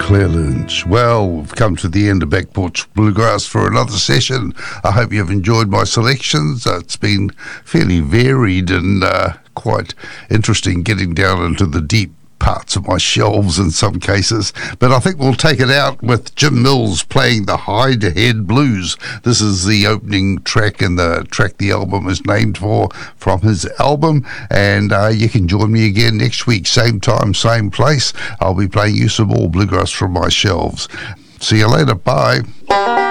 Claire Lynch. Well, we've come to the end of Back Porch Bluegrass for another session. I hope you've enjoyed my selections. It's been fairly varied and quite interesting getting down into the deep parts of my shelves in some cases, but I think we'll take it out with Jim Mills playing the Hidehead Blues. This is the opening track and the track the album is named for from his album, and you can join me again next week, same time, same place. I'll be playing you some more bluegrass from my shelves. See you later, bye.